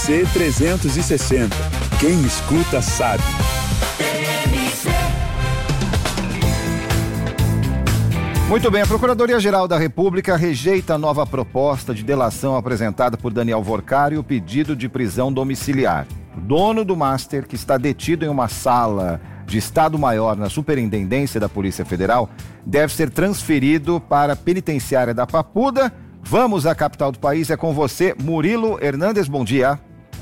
C360. Quem escuta sabe. Muito bem, a Procuradoria-Geral da República rejeita a nova proposta de delação apresentada por Daniel Vorcari e o pedido de prisão domiciliar. O dono do Master, que está detido em uma sala de Estado-Maior na Superintendência da Polícia Federal, deve ser transferido para a penitenciária da Papuda. Vamos à capital do país, é com você, Murilo Hernandes, bom dia.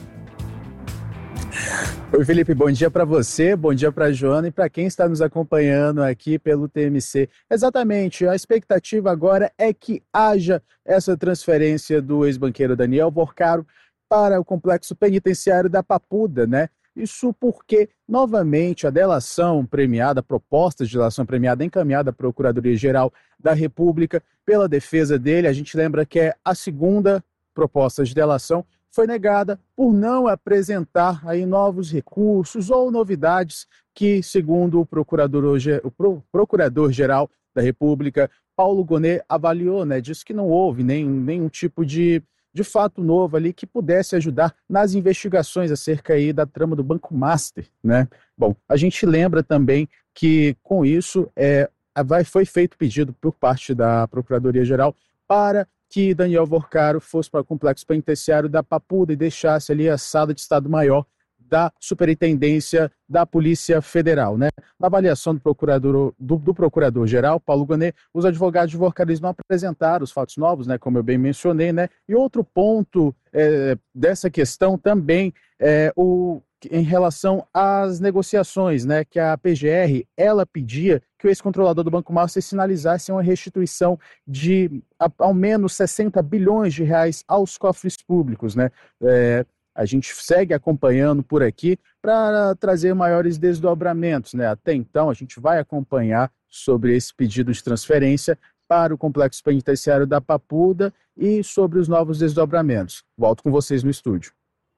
Oi, Felipe, bom dia para você, bom dia para a Joana e para quem está nos acompanhando aqui pelo TMC. Exatamente, a expectativa agora é que haja essa transferência do ex-banqueiro Daniel Vorcari para o complexo penitenciário da Papuda, né? Isso porque, novamente, a delação premiada, a proposta de delação premiada encaminhada à Procuradoria-Geral da República pela defesa dele, a gente lembra que é a segunda proposta de delação, foi negada por não apresentar aí novos recursos ou novidades que, segundo o Procurador-Geral da República, Paulo Gonet, avaliou, né? Disse que não houve nenhum tipo de fato novo ali que pudesse ajudar nas investigações acerca aí da trama do Banco Master, né? Bom, a gente lembra também que com isso foi feito pedido por parte da Procuradoria-Geral para que Daniel Vorcari fosse para o complexo penitenciário da Papuda e deixasse ali a sala de Estado-Maior da Superintendência da Polícia Federal, né? Na avaliação do Procurador-Geral, Paulo Gonet, os advogados de Vorcari não apresentaram os fatos novos, né? Como eu bem mencionei, né? E outro ponto dessa questão também em relação às negociações, né? Que a PGR, ela pedia que o ex-controlador do Banco Master sinalizasse uma restituição de ao menos 60 bilhões de reais aos cofres públicos, né? A gente segue acompanhando por aqui para trazer maiores desdobramentos, né? Até então, a gente vai acompanhar sobre esse pedido de transferência para o complexo penitenciário da Papuda e sobre os novos desdobramentos. Volto com vocês no estúdio.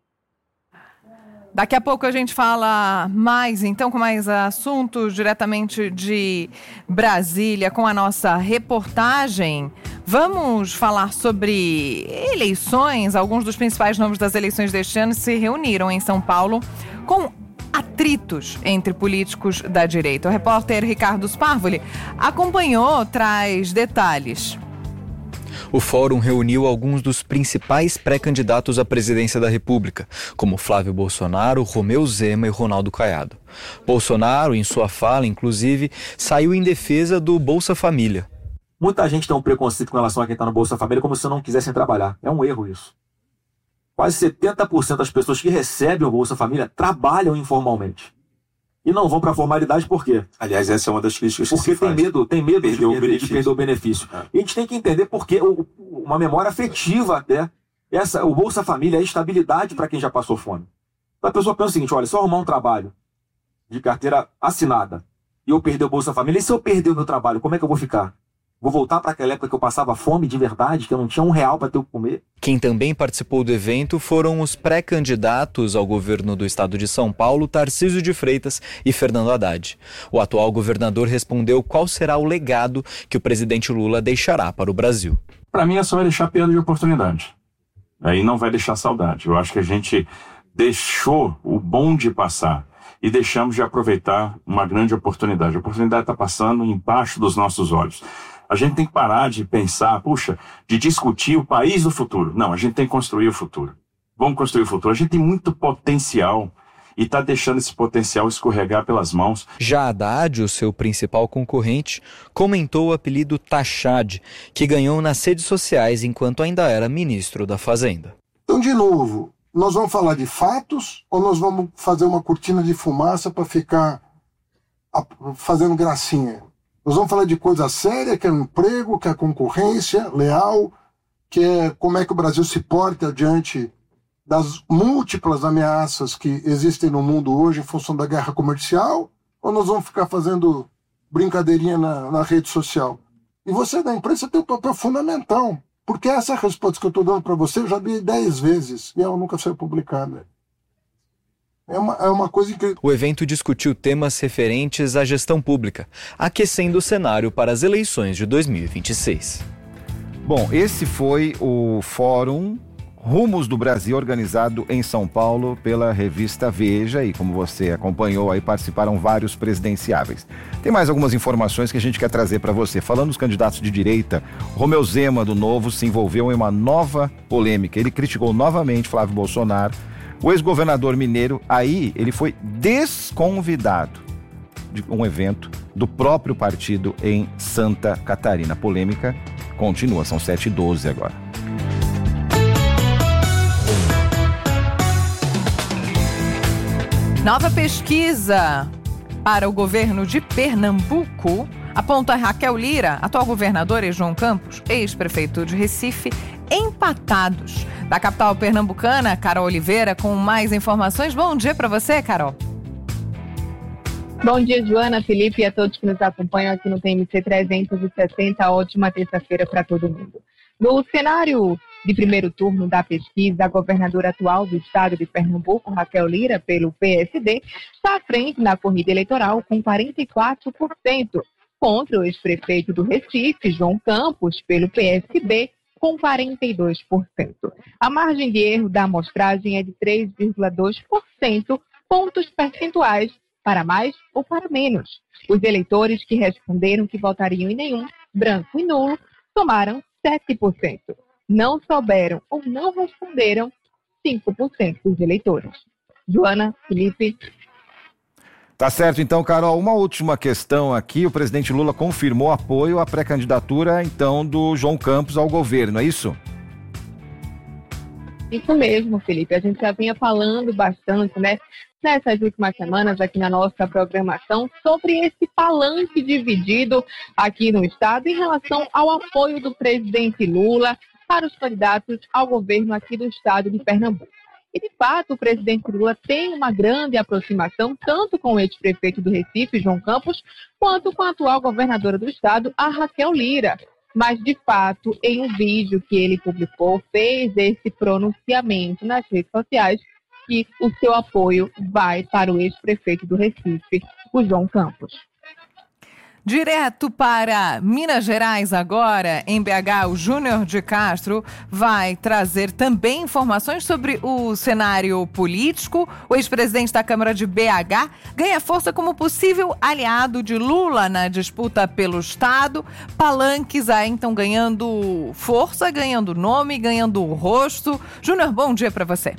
Daqui a pouco a gente fala mais, então, com mais assuntos diretamente de Brasília, com a nossa reportagem. Vamos falar sobre eleições. Alguns dos principais nomes das eleições deste ano se reuniram em São Paulo com atritos entre políticos da direita. O repórter Ricardo Sparvoli acompanhou, traz detalhes. O fórum reuniu alguns dos principais pré-candidatos à presidência da República, como Flávio Bolsonaro, Romeu Zema e Ronaldo Caiado. Bolsonaro, em sua fala, inclusive, saiu em defesa do Bolsa Família. Muita gente tem um preconceito com relação a quem está no Bolsa Família, como se não quisessem trabalhar. É um erro isso. Quase 70% das pessoas que recebem o Bolsa Família trabalham informalmente. E não vão para a formalidade por quê? Aliás, essa é uma das críticas que porque se faz. tem medo de perder o benefício. E a gente tem que entender porque uma memória afetiva até, o Bolsa Família é estabilidade para quem já passou fome. Então a pessoa pensa o seguinte, olha, se eu arrumar um trabalho de carteira assinada e eu perder o Bolsa Família, e se eu perder o meu trabalho, como é que eu vou ficar? Vou voltar para aquela época que eu passava fome de verdade, que eu não tinha R$1 para ter o que comer? Quem também participou do evento foram os pré-candidatos ao governo do estado de São Paulo, Tarcísio de Freitas e Fernando Haddad. O atual governador respondeu qual será o legado que o presidente Lula deixará para o Brasil. Para mim, é só deixar perda de oportunidade. Aí não vai deixar saudade. Eu acho que a gente deixou o bonde passar e deixamos de aproveitar uma grande oportunidade. A oportunidade está passando embaixo dos nossos olhos. A gente tem que parar de pensar, de discutir o país do futuro. Não, a gente tem que construir o futuro. Vamos construir o futuro. A gente tem muito potencial e está deixando esse potencial escorregar pelas mãos. Já Haddad, o seu principal concorrente, comentou o apelido Tachad, que ganhou nas redes sociais enquanto ainda era ministro da Fazenda. Então, de novo, nós vamos falar de fatos ou nós vamos fazer uma cortina de fumaça para ficar fazendo gracinha? Nós vamos falar de coisa séria, que é o emprego, que é a concorrência leal, que é como é que o Brasil se porta diante das múltiplas ameaças que existem no mundo hoje em função da guerra comercial, ou nós vamos ficar fazendo brincadeirinha na rede social? E você da imprensa tem um papel fundamental, porque essa resposta que eu estou dando para você eu já dei 10 vezes e ela nunca foi publicada. É uma coisa que... O evento discutiu temas referentes à gestão pública, aquecendo o cenário para as eleições de 2026. Bom, esse foi o fórum Rumos do Brasil, organizado em São Paulo pela revista Veja, e como você acompanhou aí, participaram vários presidenciáveis. Tem mais algumas informações que a gente quer trazer para você. Falando dos candidatos de direita, Romeu Zema, do Novo, se envolveu em uma nova polêmica. Ele criticou novamente Flávio Bolsonaro. O ex-governador mineiro, aí ele foi desconvidado de um evento do próprio partido em Santa Catarina. A polêmica continua, são 7h12 agora. Nova pesquisa para o governo de Pernambuco aponta Raquel Lira, atual governadora, e João Campos, ex-prefeito de Recife, empatados. Da capital pernambucana, Carol Oliveira, com mais informações. Bom dia para você, Carol. Bom dia, Joana, Felipe e a todos que nos acompanham aqui no TMC 360. Ótima terça-feira para todo mundo. No cenário de primeiro turno da pesquisa, a governadora atual do estado de Pernambuco, Raquel Lira, pelo PSD, está à frente na corrida eleitoral com 44%, contra o ex-prefeito do Recife, João Campos, pelo PSB, com 42%. A margem de erro da amostragem é de 3,2%, pontos percentuais, para mais ou para menos. Os eleitores que responderam que votariam em nenhum, branco e nulo, somaram 7%. Não souberam ou não responderam 5% dos eleitores. Joana, Felipe. Tá certo, então, Carol, uma última questão aqui. O presidente Lula confirmou apoio à pré-candidatura, então, do João Campos ao governo, é isso? Isso mesmo, Felipe. A gente já vinha falando bastante, né, nessas últimas semanas aqui na nossa programação, sobre esse palanque dividido aqui no estado em relação ao apoio do presidente Lula para os candidatos ao governo aqui do estado de Pernambuco. E, de fato, o presidente Lula tem uma grande aproximação tanto com o ex-prefeito do Recife, João Campos, quanto com a atual governadora do estado, a Raquel Lira. Mas, de fato, em um vídeo que ele publicou, fez esse pronunciamento nas redes sociais que o seu apoio vai para o ex-prefeito do Recife, o João Campos. Direto para Minas Gerais agora, em BH, o Júnior de Castro vai trazer também informações sobre o cenário político. O ex-presidente da Câmara de BH ganha força como possível aliado de Lula na disputa pelo estado. Palanques aí então ganhando força, ganhando nome, ganhando rosto. Júnior, bom dia para você.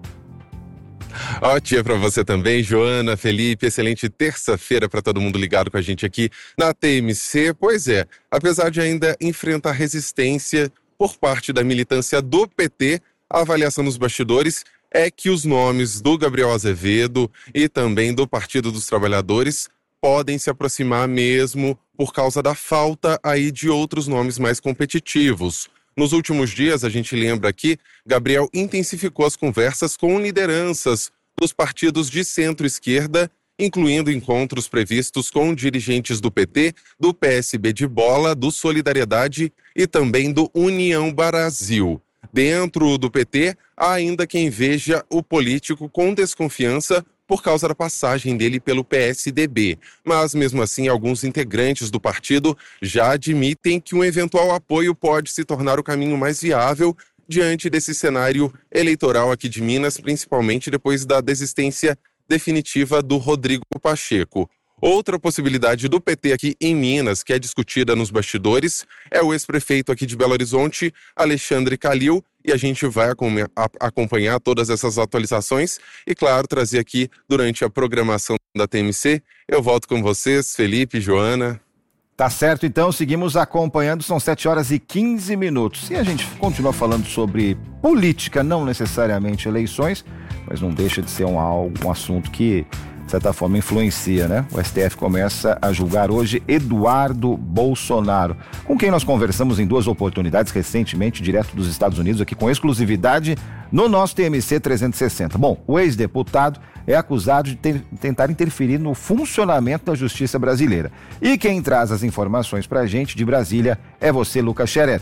Ótimo dia para você também, Joana, Felipe. Excelente terça-feira para todo mundo ligado com a gente aqui na TMC. Pois é, apesar de ainda enfrentar resistência por parte da militância do PT, a avaliação dos bastidores é que os nomes do Gabriel Azevedo e também do Partido dos Trabalhadores podem se aproximar mesmo por causa da falta aí de outros nomes mais competitivos. Nos últimos dias, a gente lembra aqui, Gabriel intensificou as conversas com lideranças dos partidos de centro-esquerda, incluindo encontros previstos com dirigentes do PT, do PSB de Bola, do Solidariedade e também do União Brasil. Dentro do PT, há ainda quem veja o político com desconfiança por causa da passagem dele pelo PSDB. Mas, mesmo assim, alguns integrantes do partido já admitem que um eventual apoio pode se tornar o caminho mais viável diante desse cenário eleitoral aqui de Minas, principalmente depois da desistência definitiva do Rodrigo Pacheco. Outra possibilidade do PT aqui em Minas, que é discutida nos bastidores, é o ex-prefeito aqui de Belo Horizonte, Alexandre Calil, e a gente vai acompanhar todas essas atualizações e, claro, trazer aqui durante a programação da TMC. Eu volto com vocês, Felipe, Joana. Tá certo, então, seguimos acompanhando, são 7h15. E a gente continua falando sobre política, não necessariamente eleições, mas não deixa de ser um assunto que, de certa forma, influencia, né? O STF começa a julgar hoje Eduardo Bolsonaro, com quem nós conversamos em 2 oportunidades recentemente, direto dos Estados Unidos, aqui com exclusividade no nosso TMC 360. Bom, o ex-deputado é acusado de tentar interferir no funcionamento da justiça brasileira. E quem traz as informações pra gente de Brasília é você, Lucas Scherer.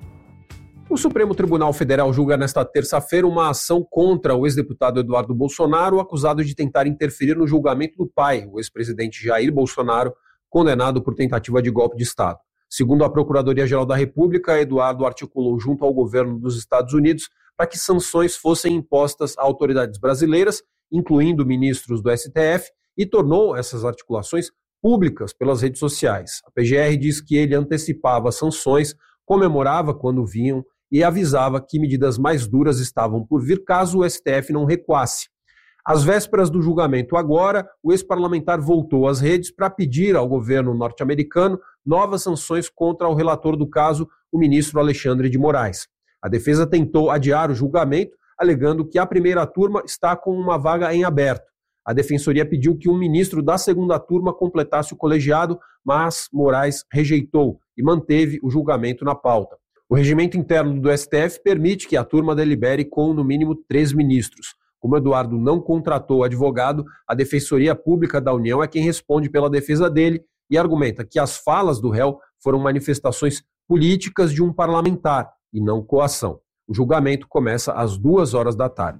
O Supremo Tribunal Federal julga nesta terça-feira uma ação contra o ex-deputado Eduardo Bolsonaro, acusado de tentar interferir no julgamento do pai, o ex-presidente Jair Bolsonaro, condenado por tentativa de golpe de Estado. Segundo a Procuradoria-Geral da República, Eduardo articulou junto ao governo dos Estados Unidos para que sanções fossem impostas a autoridades brasileiras, incluindo ministros do STF, e tornou essas articulações públicas pelas redes sociais. A PGR diz que ele antecipava sanções, comemorava quando vinham e avisava que medidas mais duras estavam por vir caso o STF não recuasse. Às vésperas do julgamento agora, o ex-parlamentar voltou às redes para pedir ao governo norte-americano novas sanções contra o relator do caso, o ministro Alexandre de Moraes. A defesa tentou adiar o julgamento, alegando que a primeira turma está com uma vaga em aberto. A defensoria pediu que um ministro da segunda turma completasse o colegiado, mas Moraes rejeitou e manteve o julgamento na pauta. O regimento interno do STF permite que a turma delibere com, no mínimo, 3 ministros. Como Eduardo não contratou advogado, a Defensoria Pública da União é quem responde pela defesa dele e argumenta que as falas do réu foram manifestações políticas de um parlamentar e não coação. O julgamento começa às 14h.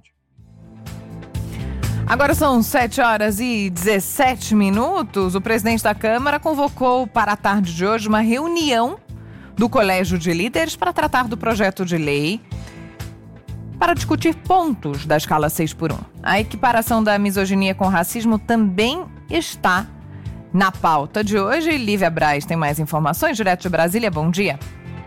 Agora são 7h17. O presidente da Câmara convocou para a tarde de hoje uma reunião do Colégio de Líderes para tratar do projeto de lei para discutir pontos da escala 6x1. A equiparação da misoginia com racismo também está na pauta de hoje. Lívia Braz tem mais informações, direto de Brasília. Bom dia.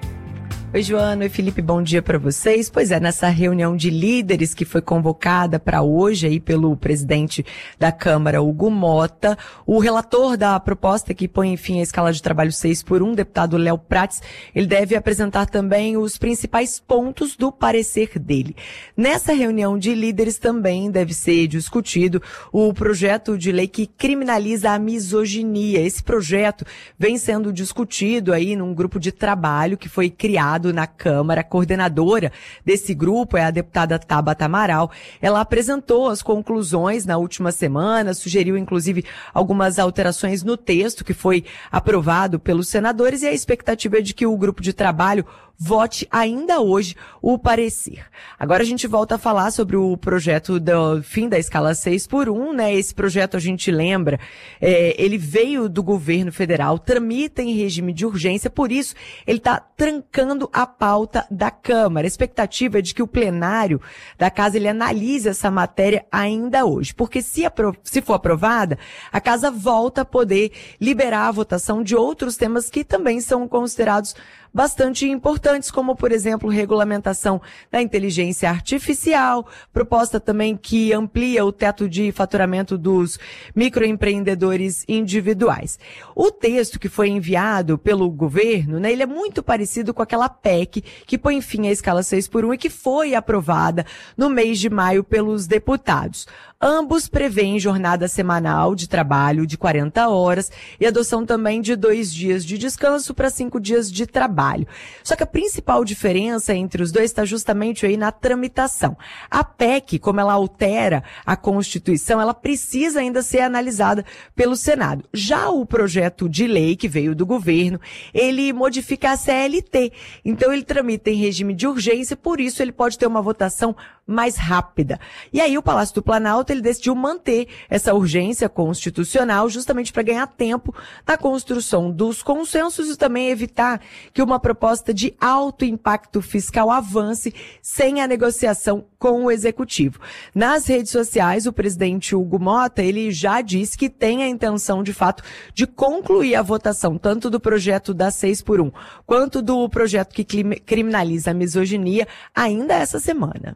Oi, Joana e Felipe, bom dia para vocês. Pois é, nessa reunião de líderes que foi convocada para hoje aí pelo presidente da Câmara, Hugo Mota, o relator da proposta que põe fim à escala de trabalho 6x1, deputado Léo Prates, ele deve apresentar também os principais pontos do parecer dele. Nessa reunião de líderes também deve ser discutido o projeto de lei que criminaliza a misoginia. Esse projeto vem sendo discutido aí num grupo de trabalho que foi criado na Câmara. A coordenadora desse grupo é a deputada Tabata Amaral. Ela apresentou as conclusões na última semana, sugeriu inclusive algumas alterações no texto que foi aprovado pelos senadores, e a expectativa é de que o grupo de trabalho vote ainda hoje o parecer. Agora a gente volta a falar sobre o projeto do fim da escala 6x1, né? Esse projeto, a gente lembra, ele veio do governo federal, tramita em regime de urgência, por isso ele está trancando a pauta da Câmara. A expectativa é de que o plenário da Casa ele analise essa matéria ainda hoje, porque se for aprovada, a Casa volta a poder liberar a votação de outros temas que também são considerados bastante importantes, como, por exemplo, regulamentação da inteligência artificial, proposta também que amplia o teto de faturamento dos microempreendedores individuais. O texto que foi enviado pelo governo, né, ele é muito parecido com aquela PEC que põe fim à escala 6x1 e que foi aprovada no mês de maio pelos deputados. Ambos prevêem jornada semanal de trabalho de 40 horas e adoção também de 2 dias de descanso para 5 dias de trabalho. Só que a principal diferença entre os dois está justamente aí na tramitação. A PEC, como ela altera a Constituição, ela precisa ainda ser analisada pelo Senado. Já o projeto de lei que veio do governo, ele modifica a CLT. Então ele tramita em regime de urgência, por isso ele pode ter uma votação mais rápida. E aí o Palácio do Planalto ele decidiu manter essa urgência constitucional justamente para ganhar tempo na construção dos consensos e também evitar que uma proposta de alto impacto fiscal avance sem a negociação com o Executivo. Nas redes sociais, o presidente Hugo Mota, ele já disse que tem a intenção, de fato, de concluir a votação tanto do projeto da 6x1 quanto do projeto que criminaliza a misoginia ainda essa semana.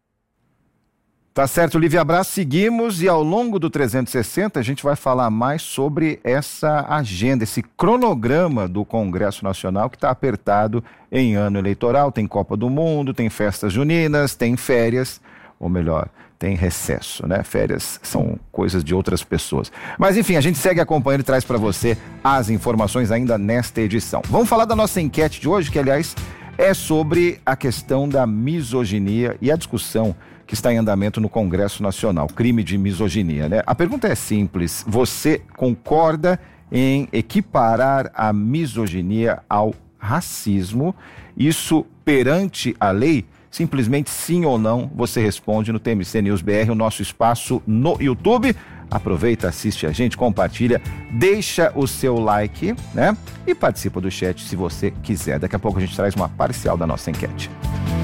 Tá certo, Lívia Braz, seguimos e ao longo do 360 a gente vai falar mais sobre essa agenda, esse cronograma do Congresso Nacional que está apertado em ano eleitoral. Tem Copa do Mundo, tem festas juninas, tem férias, ou melhor, tem recesso, né? Férias são coisas de outras pessoas. Mas enfim, a gente segue acompanhando e traz para você as informações ainda nesta edição. Vamos falar da nossa enquete de hoje, que aliás é sobre a questão da misoginia e a discussão que está em andamento no Congresso Nacional, crime de misoginia, né? A pergunta é simples: você concorda em equiparar a misoginia ao racismo? Isso perante a lei? Simplesmente sim ou não, você responde no TMC News BR, o nosso espaço no YouTube. Aproveita, assiste a gente, compartilha, deixa o seu like, né? E participa do chat se você quiser. Daqui a pouco a gente traz uma parcial da nossa enquete.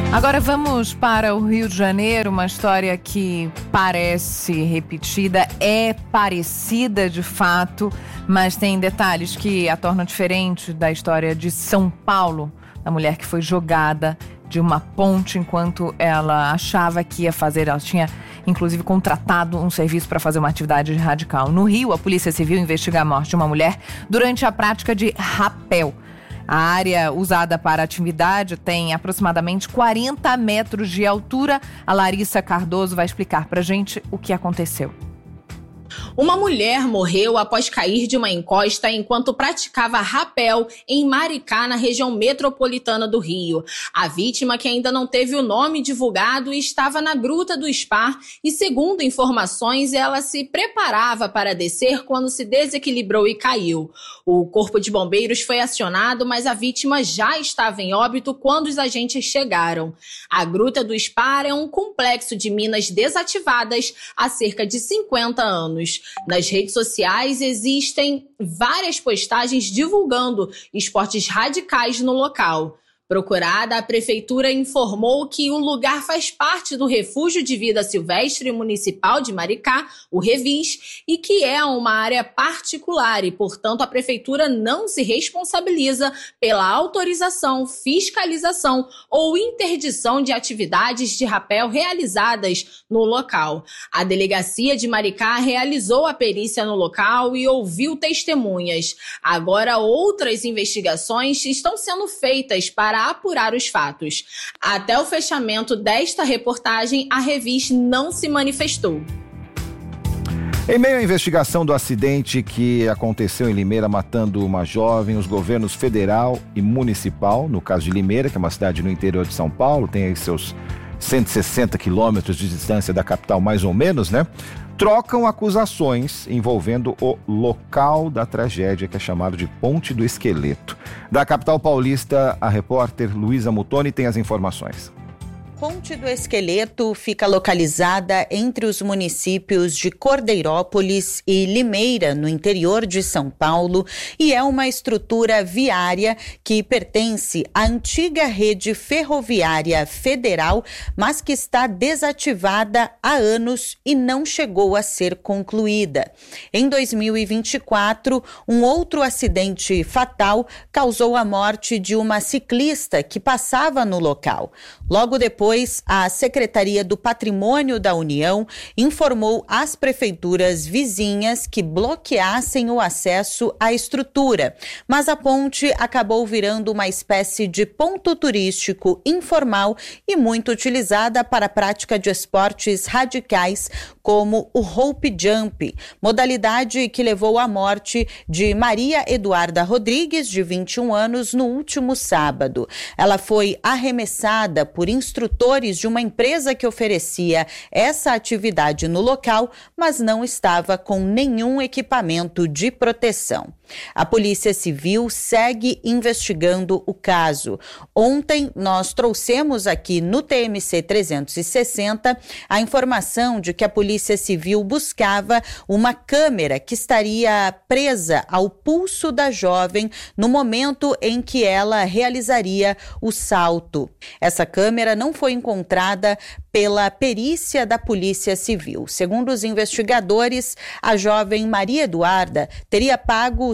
Agora vamos para o Rio de Janeiro, uma história que parece repetida, é parecida de fato, mas tem detalhes que a tornam diferente da história de São Paulo, da mulher que foi jogada de uma ponte enquanto ela achava que ia fazer, ela tinha inclusive contratado um serviço para fazer uma atividade radical. No Rio, a Polícia Civil investiga a morte de uma mulher durante a prática de rapel. A área usada para a atividade tem aproximadamente 40 metros de altura. A Larissa Cardoso vai explicar para a gente o que aconteceu. Uma mulher morreu após cair de uma encosta enquanto praticava rapel em Maricá, na região metropolitana do Rio. A vítima, que ainda não teve o nome divulgado, estava na Gruta do Spar e, segundo informações, ela se preparava para descer quando se desequilibrou e caiu. O corpo de bombeiros foi acionado, mas a vítima já estava em óbito quando os agentes chegaram. A Gruta do Spar é um complexo de minas desativadas há cerca de 50 anos. Nas redes sociais existem várias postagens divulgando esportes radicais no local. Procurada, a prefeitura informou que o lugar faz parte do Refúgio de Vida Silvestre Municipal de Maricá, o Revis, e que é uma área particular e, portanto, a prefeitura não se responsabiliza pela autorização, fiscalização ou interdição de atividades de rapel realizadas no local. A delegacia de Maricá realizou a perícia no local e ouviu testemunhas. Agora, outras investigações estão sendo feitas para apurar os fatos. Até o fechamento desta reportagem, a Revis não se manifestou. Em meio à investigação do acidente que aconteceu em Limeira, matando uma jovem, os governos federal e municipal, no caso de Limeira, que é uma cidade no interior de São Paulo, tem aí seus 160 quilômetros de distância da capital, mais ou menos, né? Trocam acusações envolvendo o local da tragédia, que é chamado de Ponte do Esqueleto. Da capital paulista, a repórter Luísa Mutoni tem as informações. Ponte do Esqueleto fica localizada entre os municípios de Cordeirópolis e Limeira, no interior de São Paulo, e é uma estrutura viária que pertence à antiga rede ferroviária federal, mas que está desativada há anos e não chegou a ser concluída. Em 2024, um outro acidente fatal causou a morte de uma ciclista que passava no local. Logo depois, a Secretaria do Patrimônio da União informou às prefeituras vizinhas que bloqueassem o acesso à estrutura, mas a ponte acabou virando uma espécie de ponto turístico informal e muito utilizada para a prática de esportes radicais como o rope jump, modalidade que levou à morte de Maria Eduarda Rodrigues, de 21 anos, no último sábado. Ela foi arremessada por instrutores de uma empresa que oferecia essa atividade no local, mas não estava com nenhum equipamento de proteção. A Polícia Civil segue investigando o caso. Ontem, nós trouxemos aqui no TMC 360 a informação de que a Polícia Civil buscava uma câmera que estaria presa ao pulso da jovem no momento em que ela realizaria o salto. Essa câmera não foi encontrada pela perícia da Polícia Civil. Segundo os investigadores, a jovem Maria Eduarda teria pago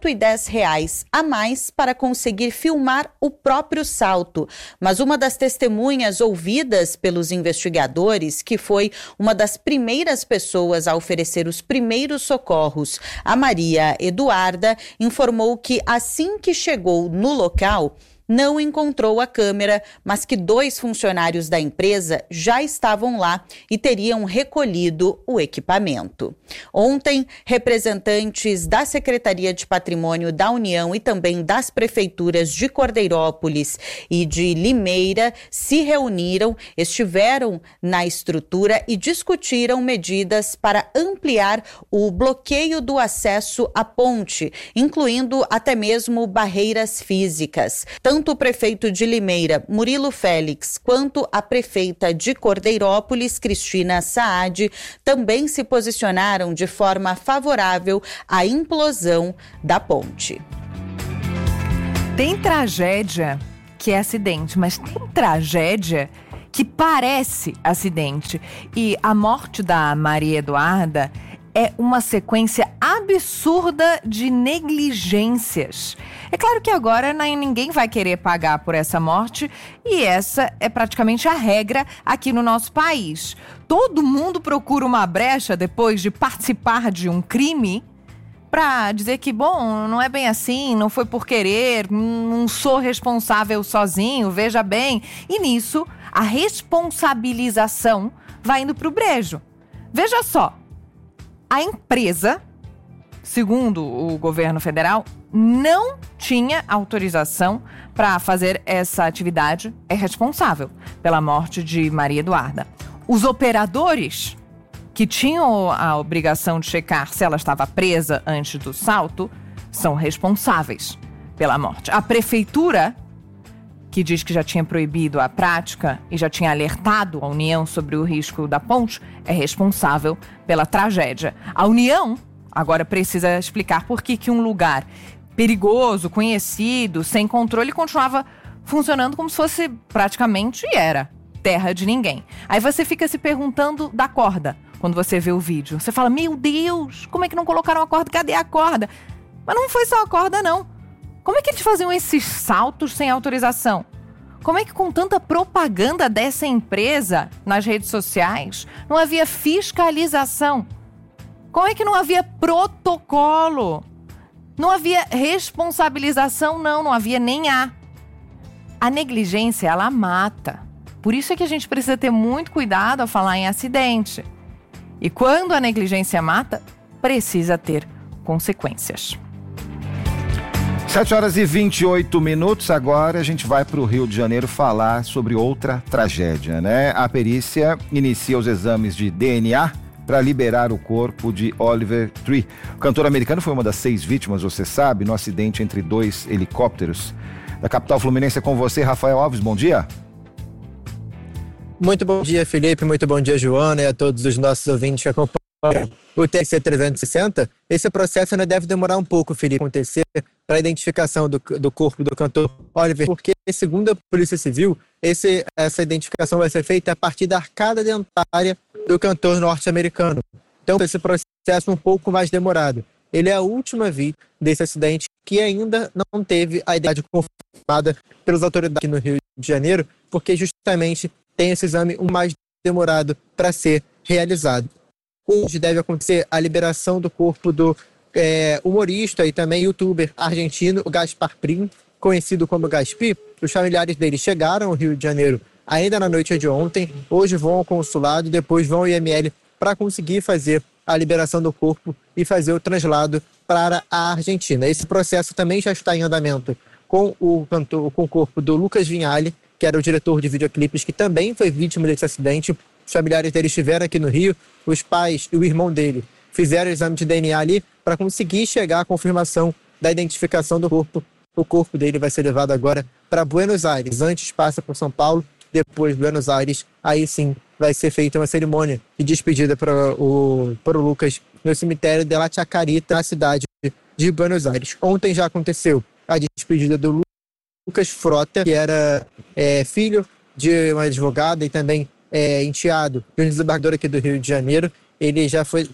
R$110 a mais para conseguir filmar o próprio salto. Mas uma das testemunhas ouvidas pelos investigadores, que foi uma das primeiras pessoas a oferecer os primeiros socorros a Maria Eduarda, informou que assim que chegou no local, não encontrou a câmera, mas que 2 funcionários da empresa já estavam lá e teriam recolhido o equipamento. Ontem, representantes da Secretaria de Patrimônio da União e também das prefeituras de Cordeirópolis e de Limeira se reuniram, estiveram na estrutura e discutiram medidas para ampliar o bloqueio do acesso à ponte, incluindo até mesmo barreiras físicas. Tanto o prefeito de Limeira, Murilo Félix, quanto a prefeita de Cordeirópolis, Cristina Saad, também se posicionaram de forma favorável à implosão da ponte. Tem tragédia que é acidente, mas tem tragédia que parece acidente. E a morte da Maria Eduarda é uma sequência absurda de negligências. É claro que agora ninguém vai querer pagar por essa morte e essa é praticamente a regra aqui no nosso país. Todo mundo procura uma brecha depois de participar de um crime para dizer que, bom, não é bem assim, não foi por querer, não sou responsável sozinho, veja bem. E nisso, a responsabilização vai indo para o brejo. Veja só, a empresa, segundo o governo federal, não tinha autorização para fazer essa atividade, é responsável pela morte de Maria Eduarda. Os operadores, que tinham a obrigação de checar se ela estava presa antes do salto, são responsáveis pela morte. A prefeitura, que diz que já tinha proibido a prática e já tinha alertado a União sobre o risco da ponte, é responsável pela tragédia. A União agora precisa explicar por que um lugar perigoso, conhecido, sem controle, continuava funcionando como se fosse praticamente era terra de ninguém. Aí você fica se perguntando da corda. Quando você vê o vídeo, você fala, meu Deus, como é que não colocaram a corda? Cadê a corda? Mas não foi só a corda, não. Como é que eles faziam esses saltos sem autorização? Como é que com tanta propaganda dessa empresa nas redes sociais não havia fiscalização? Como é que não havia protocolo? Não havia responsabilização, não havia nem a negligência, ela mata. Por isso é que a gente precisa ter muito cuidado ao falar em acidente. E quando a negligência mata, precisa ter consequências. 7h28, agora a gente vai para o Rio de Janeiro falar sobre outra tragédia, né? A perícia inicia os exames de DNA para liberar o corpo de Oliver Tree. O cantor americano foi uma das 6 vítimas, você sabe, no acidente entre 2 helicópteros. Da capital fluminense é com você, Rafael Alves, bom dia. Muito bom dia, Felipe, muito bom dia, Joana, e a todos os nossos ouvintes que acompanham o TC 360. Esse processo ainda deve demorar um pouco, Felipe, acontecer para a identificação do corpo do cantor Oliver, porque, segundo a Polícia Civil, essa identificação vai ser feita a partir da arcada dentária do cantor norte-americano. Então, esse processo é um pouco mais demorado. Ele é a última vítima desse acidente que ainda não teve a identidade confirmada pelas autoridades aqui no Rio de Janeiro, porque justamente tem esse exame mais demorado para ser realizado. Hoje deve acontecer a liberação do corpo do humorista e também youtuber argentino Gaspar Prim, conhecido como Gaspi. Os familiares dele chegaram ao Rio de Janeiro ainda na noite de ontem, hoje vão ao consulado, depois vão ao IML para conseguir fazer a liberação do corpo e fazer o traslado para a Argentina. Esse processo também já está em andamento com o corpo do Lucas Vinhali, que era o diretor de videoclipes, que também foi vítima desse acidente. Os familiares dele estiveram aqui no Rio, os pais e o irmão dele fizeram o exame de DNA ali para conseguir chegar à confirmação da identificação do corpo. O corpo dele vai ser levado agora para Buenos Aires. Antes passa por São Paulo, depois Buenos Aires. Aí sim vai ser feita uma cerimônia de despedida para o Lucas no cemitério de La Chacarita, na cidade de Buenos Aires. Ontem já aconteceu a despedida do Lucas Frota, que era filho de uma advogada e também enteado de um desembargador aqui do Rio de Janeiro. Ele já foi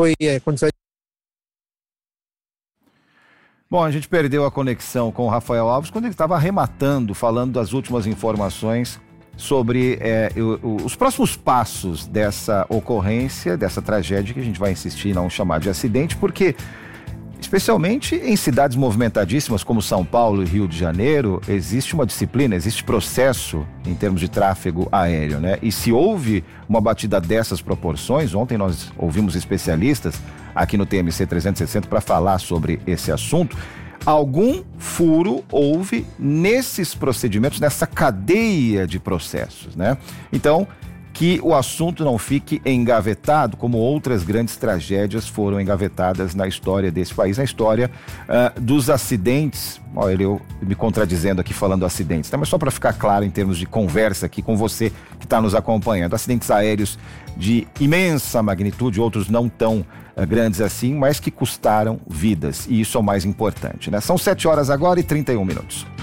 Bom, a gente perdeu a conexão com o Rafael Alves quando ele estava arrematando, falando das últimas informações sobre os próximos passos dessa ocorrência, dessa tragédia que a gente vai insistir em não chamar de acidente, porque especialmente em cidades movimentadíssimas como São Paulo e Rio de Janeiro, existe uma disciplina, existe processo em termos de tráfego aéreo, né? E se houve uma batida dessas proporções, ontem nós ouvimos especialistas aqui no TMC 360 para falar sobre esse assunto, algum furo houve nesses procedimentos, nessa cadeia de processos, né? Então, que o assunto não fique engavetado, como outras grandes tragédias foram engavetadas na história desse país, na história dos acidentes. Olha, eu me contradizendo aqui falando acidentes, tá? Mas só para ficar claro em termos de conversa aqui com você que está nos acompanhando. Acidentes aéreos de imensa magnitude, outros não tão grandes assim, mas que custaram vidas. E isso é o mais importante, né? São 7 horas agora e 31 minutos.